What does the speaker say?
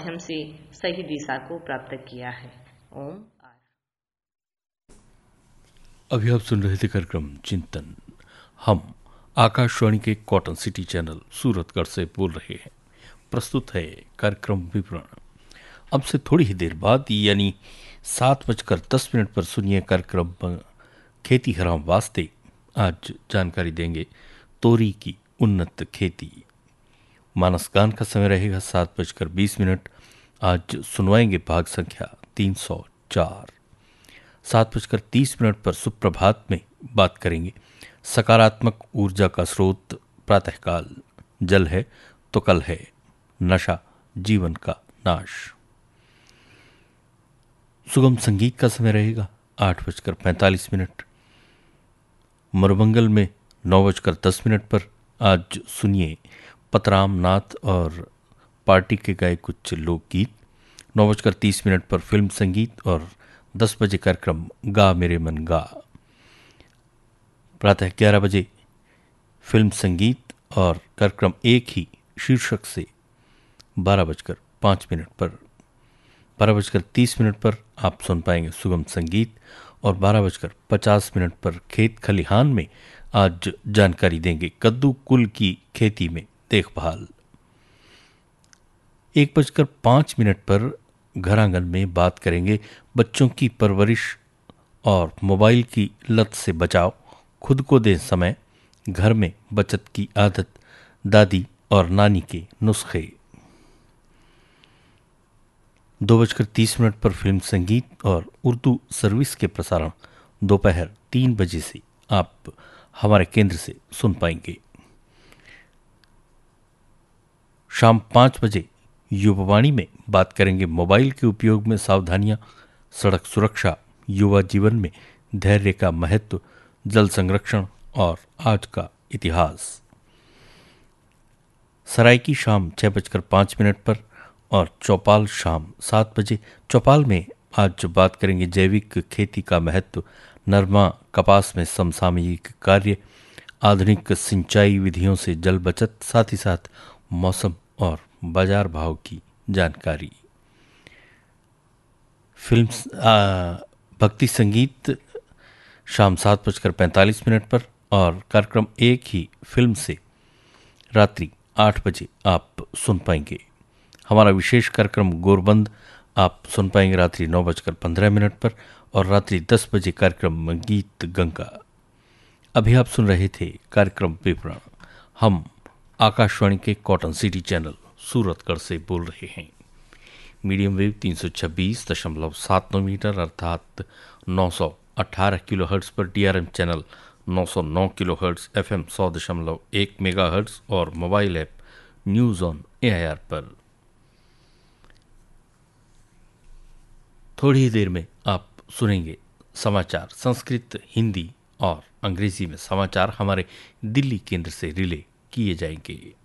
माध्यम से सही दिशा को प्राप्त किया है। ओम। अभी आप सुन रहे थे कार्यक्रम चिंतन। हम आकाशवाणी के कॉटन सिटी चैनल सूरतगढ़ से बोल रहे हैं। प्रस्तुत है कार्यक्रम विवरण। अब से थोड़ी ही देर बाद यानी 7:10 पर सुनिए कार्यक्रम खेती हराम वास्ते। आज जानकारी देंगे तोरी की उन्नत खेती। मानस गान का समय रहेगा 7:20। आज सुनवाएंगे भाग संख्या 304। 7:30 पर सुप्रभात में बात करेंगे सकारात्मक ऊर्जा का स्रोत प्रातःकाल। जल है तो कल है, नशा जीवन का नाश। सुगम संगीत का समय रहेगा 8:45। मरुमंगल में 9:10 पर आज सुनिए पतराम नाथ और पार्टी के गाए कुछ लोकगीत। 9:30 पर फिल्म संगीत और 10 बजे कार्यक्रम गा मेरे मन गा। प्रातः 11 बजे फिल्म संगीत और कार्यक्रम एक ही शीर्षक से 12:05 पर 12:30 पर आप सुन पाएंगे सुगम संगीत। और 12:50 पर खेत खलिहान में आज जानकारी देंगे कद्दू कुल की खेती में देखभाल। 1:05 पर घर आंगन में बात करेंगे बच्चों की परवरिश और मोबाइल की लत से बचाव। खुद को दें समय, घर में बचत की आदत, दादी और नानी के नुस्खे। 2:30 पर फिल्म संगीत और उर्दू सर्विस के प्रसारण दोपहर 3 बजे से आप हमारे केंद्र से सुन पाएंगे। शाम 5 बजे युवावाणी में बात करेंगे मोबाइल के उपयोग में सावधानियां, सड़क सुरक्षा, युवा जीवन में धैर्य का महत्व, जल संरक्षण और आज का इतिहास। सराइकी शाम 6:05 पर और चौपाल शाम 7 बजे। चौपाल में आज बात करेंगे जैविक खेती का महत्व, नरमा कपास में समसामयिक कार्य, आधुनिक सिंचाई विधियों से जल बचत, साथ ही साथ मौसम और बाजार भाव की जानकारी। फिल्म भक्ति संगीत शाम 7:45 पर और कार्यक्रम एक ही फिल्म से रात्रि 8 बजे आप सुन पाएंगे। हमारा विशेष कार्यक्रम गोरबंद आप सुन पाएंगे रात्रि 9:15 पर और रात्रि 10 बजे कार्यक्रम गीत गंगा। अभी आप सुन रहे थे कार्यक्रम विवरण। हम आकाशवाणी के कॉटन सिटी चैनल सूरतगढ़ से बोल रहे हैं। मीडियम वेव 326.79 मीटर अर्थात 918 किलोहर्ट्ज पर, DRM channel 909 kilohertz, FM 100.1 megahertz और mobile app news on AIR पर। थोड़ी ही देर में आप सुनेंगे समाचार। संस्कृत, हिंदी और अंग्रेजी में समाचार हमारे दिल्ली केंद्र से रिले किए जाएंगे।